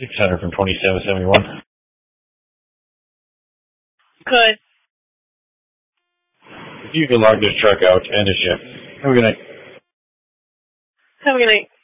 600 from 2771. Good. If you could log this truck out, end a shift. Have a good night. Have a good night.